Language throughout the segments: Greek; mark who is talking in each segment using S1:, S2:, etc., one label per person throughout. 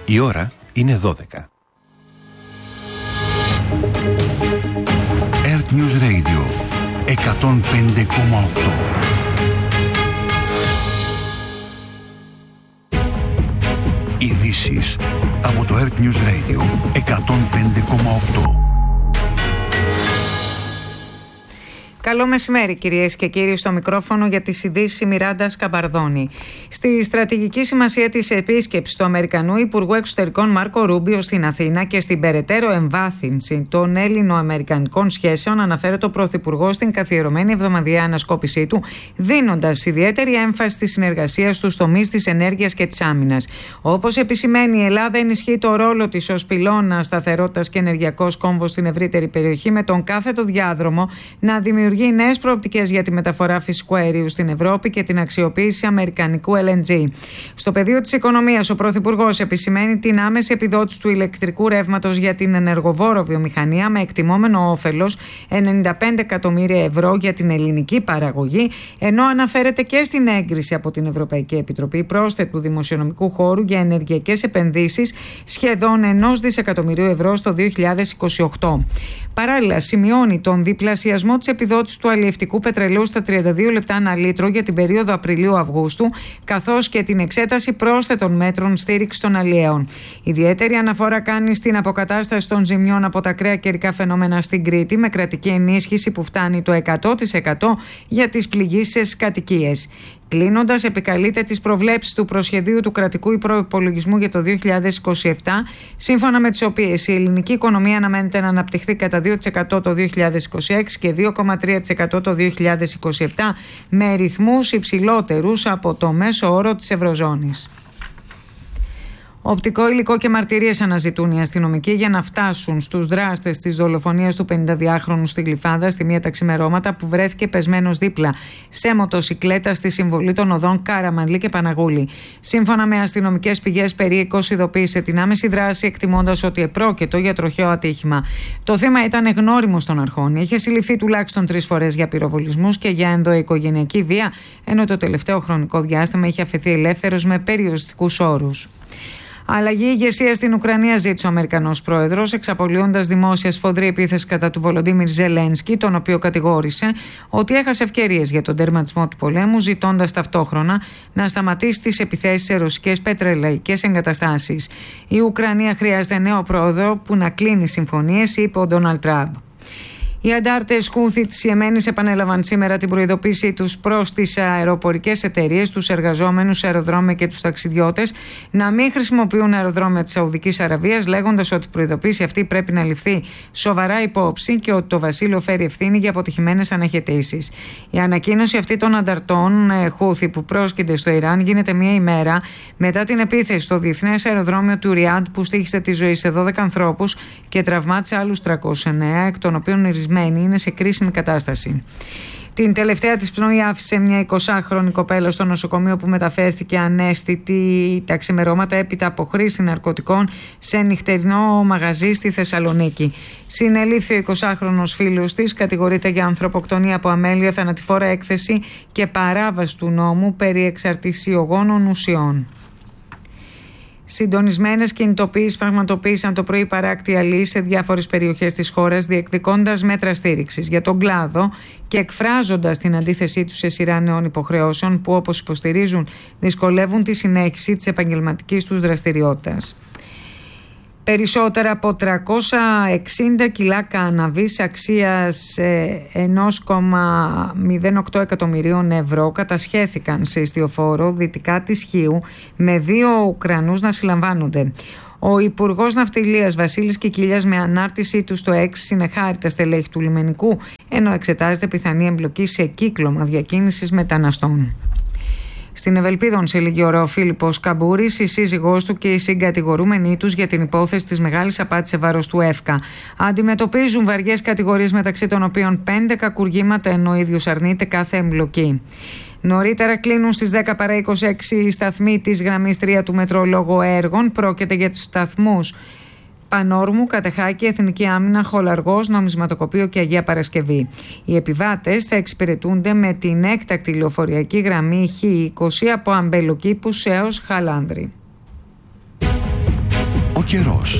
S1: Η ώρα είναι 12. Earth News Radio 105,8. Ειδήσεις από το Earth News Radio 105,8.
S2: Καλό μεσημέρι, κυρίες και κύριοι, στο μικρόφωνο για τις ειδήσεις η Μιράντα Σκαμπαρδόνη. Στη στρατηγική σημασία της επίσκεψης του Αμερικανού Υπουργού Εξωτερικών Μάρκο Ρούμπιο στην Αθήνα και στην περαιτέρω εμβάθυνση των Έλληνο-Αμερικανικών σχέσεων, αναφέρεται ο Πρωθυπουργός στην καθιερωμένη εβδομαδιαία ανασκόπησή του, δίνοντας ιδιαίτερη έμφαση στη συνεργασία στους τομείς της ενέργειας και της άμυνας. Όπως επισημαίνει, η Ελλάδα ενισχύει το ρόλο της ως πυλώνα σταθερότητας και ενεργειακός κόμβος στην ευρύτερη περιοχή, με τον κάθετο διάδρομο να δημιουργεί νέες προοπτικές για τη μεταφορά φυσικού αερίου στην Ευρώπη και την αξιοποίηση αμερικανικού LNG. Στο πεδίο της οικονομίας, ο Πρωθυπουργός επισημαίνει την άμεση επιδότηση του ηλεκτρικού ρεύματος για την ενεργοβόρο βιομηχανία, με εκτιμόμενο όφελος 95 εκατομμύρια ευρώ για την ελληνική παραγωγή, ενώ αναφέρεται και στην έγκριση από την Ευρωπαϊκή Επιτροπή πρόσθετου δημοσιονομικού χώρου για ενεργειακές επενδύσεις σχεδόν 1 δισεκατομμυρίου ευρώ στο 2028. Παράλληλα, σημειώνει τον διπλασιασμό της επιδότησης του αλλιευτικού πετρελαίου στα 32 λεπτά ανά λίτρο για την περίοδο Απριλίου-Αυγούστου, καθώς και την εξέταση πρόσθετων μέτρων στήριξης των αλλιέων. Ιδιαίτερη αναφορά κάνει στην αποκατάσταση των ζημιών από τα ακραία καιρικά φαινόμενα στην Κρήτη, με κρατική ενίσχυση που φτάνει το 100% για τις πληγήσεις κατοικίες. Κλείνοντας, επικαλείται τις προβλέψεις του προσχεδίου του κρατικού προϋπολογισμού για το 2027, σύμφωνα με τις οποίες η ελληνική οικονομία αναμένεται να αναπτυχθεί κατά 2% το 2026 και 2,3% το 2027, με ρυθμούς υψηλότερους από το μέσο όρο της Ευρωζώνης. Οπτικό υλικό και μαρτυρίες αναζητούν οι αστυνομικοί για να φτάσουν στους δράστες της δολοφονίας του 52χρονου στη Γλυφάδα στη μία τα ξημερώματα, που βρέθηκε πεσμένος δίπλα σε μοτοσικλέτα στη συμβολή των οδών Κάραμανλή και Παναγούλη. Σύμφωνα με αστυνομικές πηγές, περίοικος ειδοποίησε την άμεση δράση, εκτιμώντας ότι επρόκειτο για τροχαίο ατύχημα. Το θύμα ήταν γνώριμο των αρχών. Είχε συλληφθεί τουλάχιστον 3 φορές για πυροβολισμούς και για ενδοοικογενειακή βία, ενώ το τελευταίο χρονικό διάστημα είχε αφαιθεί ελεύθερος με περιοριστικούς όρους. Αλλαγή ηγεσία στην Ουκρανία ζήτησε ο Αμερικανός πρόεδρος, εξαπολύοντας δημόσια σφοδρή επίθεση κατά του Βολοντίμιρ Ζελένσκι, τον οποίο κατηγόρησε ότι έχασε ευκαιρίες για τον τερματισμό του πολέμου, ζητώντας ταυτόχρονα να σταματήσει τις επιθέσεις σε ρωσικές πετρελαϊκές εγκαταστάσεις. Η Ουκρανία χρειάζεται νέο πρόεδρο που να κλείνει συμφωνίες, είπε ο Ντόναλντ Τραμπ. Οι αντάρτες Χούθι της Ιεμένης επανέλαβαν σήμερα την προειδοποίησή τους προς τις αεροπορικές εταιρείες, τους εργαζόμενους σε αεροδρόμια και τους ταξιδιώτες να μην χρησιμοποιούν αεροδρόμια της Σαουδικής Αραβίας, λέγοντας ότι η προειδοποίηση αυτή πρέπει να ληφθεί σοβαρά υπόψη και ότι το βασίλειο φέρει ευθύνη για αποτυχημένες αναχαιτήσεις. Η ανακοίνωση αυτή των ανταρτών Χούθι που πρόσκυνται στο Ιράν γίνεται μία ημέρα μετά την επίθεση στο διεθνές αεροδρόμιο του Ριάντ, που στοίχισε τη ζωή σε 12 ανθρώπους και τραυμάτισε άλλους 309, εκ των οποίων είναι σε κρίσιμη κατάσταση. Την τελευταία της πνοή άφησε μια 20χρονη κοπέλα στο νοσοκομείο, που μεταφέρθηκε αναίσθητη τα ξημερώματα έπειτα από χρήση ναρκωτικών σε νυχτερινό μαγαζί στη Θεσσαλονίκη. Συνελήφθη ο 20χρονος φίλος της, κατηγορείται για ανθρωποκτονία από αμέλεια, θανατηφόρα έκθεση και παράβαση του νόμου περί εξαρτησιογόνων ουσιών. Συντονισμένες κινητοποιήσεις πραγματοποίησαν το πρωί παράκτη αλείς σε διάφορες περιοχές της χώρας, διεκδικώντας μέτρα στήριξης για τον κλάδο και εκφράζοντας την αντίθεσή τους σε σειρά νέων υποχρεώσεων που, όπως υποστηρίζουν, δυσκολεύουν τη συνέχιση της επαγγελματικής τους δραστηριότητας. Περισσότερα από 360 κιλά κάναβης αξίας 1,08 εκατομμυρίων ευρώ κατασχέθηκαν σε ιστιοφόρο δυτικά της Χίου, με 2 Ουκρανούς να συλλαμβάνονται. Ο Υπουργός Ναυτιλίας Βασίλης Κικίλιας, με ανάρτησή του στο X, συνεχάρει τα στελέχη του λιμενικού, ενώ εξετάζεται πιθανή εμπλοκή σε κύκλωμα διακίνησης μεταναστών. Στην Ευελπίδων σε λίγη ώρα ο Φίλιππος Καμπούρης, η σύζυγός του και οι συγκατηγορούμενοι τους για την υπόθεση της μεγάλης απάτης σε βάρος του ΕΦΚΑ αντιμετωπίζουν βαριές κατηγορίες, μεταξύ των οποίων 5 κακουργήματα, ενώ ο ίδιος αρνείται κάθε εμπλοκή. Νωρίτερα κλείνουν στις 10 παρά 26 σταθμοί της γραμμής 3 του μετρό λόγω έργων. Πρόκειται για τους σταθμούς Πανόρμου, Κατεχάκη, Εθνική Άμυνα, Χολαργός, Νομισματοκοπείο και Αγία Παρασκευή. Οι επιβάτες θα εξυπηρετούνται με την έκτακτη λεωφορειακή γραμμή Χ20 από Αμπελοκήπους έως Χαλάνδρη.
S1: Ο καιρός.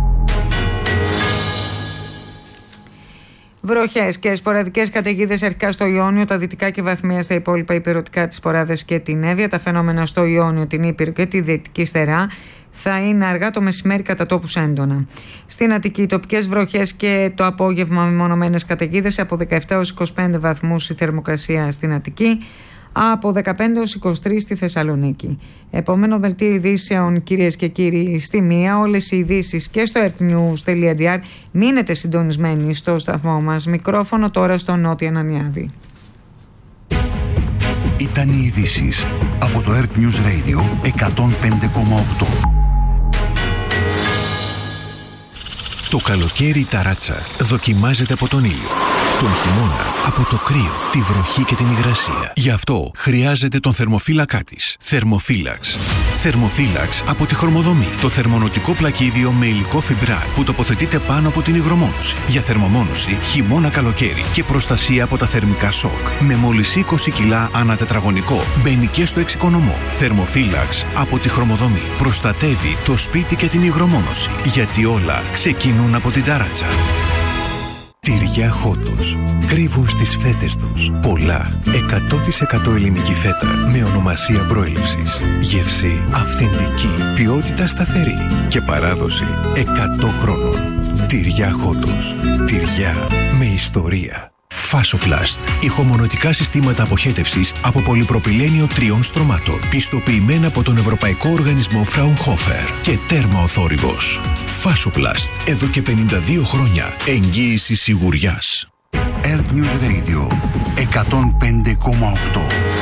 S2: Βροχές και σποραδικές καταιγίδες αρχικά στο Ιόνιο, τα δυτικά και βαθμία στα υπόλοιπα υπηρετικά της Ποράδας και την Εύβοια. Τα φαινόμενα στο Ιόνιο, την Ήπειρο και τη Δυτική Στερά θα είναι αργά το μεσημέρι κατά τόπους έντονα. Στην Αττική, τοπικές βροχές και το απόγευμα με μονομένες καταιγίδες, από 17 έως 25 βαθμούς η θερμοκρασία στην Αττική, από 15 έως 23 στη Θεσσαλονίκη. Επόμενο δελτίο ειδήσεων, κυρίες και κύριοι, στη μία. Όλες οι ειδήσεις και στο earthnews.gr. Μείνετε συντονισμένοι στο σταθμό μας. Μικρόφωνο τώρα στον Νότια Ανανιάδη.
S1: Ήταν οι ειδήσεις από το Earth News Radio 105,8.
S3: Το καλοκαίρι η ταράτσα δοκιμάζεται από τον ήλιο. Τον χειμώνα από το κρύο, τη βροχή και την υγρασία. Γι' αυτό χρειάζεται τον θερμοφύλακά της. Θερμοφύλαξ. Θερμοφύλαξ από τη Χρωμοδομή. Το θερμονοτικό πλακίδιο με υλικό φιμπράρ που τοποθετείται πάνω από την υγρομόνωση. Για θερμομόνωση χειμώνα-καλοκαίρι και προστασία από τα θερμικά σοκ. Με μόλις 20 κιλά ανά τετραγωνικό. Μπαίνει και στο εξοικονομό. Θερμοφύλαξ από τη Χρωμοδομή. Προστατεύει το σπίτι και την υγρομόνωση. Γιατί όλα ξεκινούν από την ταράτσα. Τυριά Χότος. Κρύβουν στις φέτες τους πολλά 100% ελληνική φέτα με ονομασία προέλευσης. Γεύση αυθεντική, ποιότητα σταθερή και παράδοση 100 χρόνων. Τυριά Χότος. Τυριά με ιστορία. Φάσοπλαστ. Ηχομονωτικά συστήματα αποχέτευσης από πολυπροπυλένιο 3 στρωμάτων. Πιστοποιημένα από τον Ευρωπαϊκό Οργανισμό Fraunhofer και τέρμα ο θόρυβος. Φάσοπλαστ. Εδώ και 52 χρόνια. Εγγύηση σιγουριάς.
S1: Earth News Radio 105,8.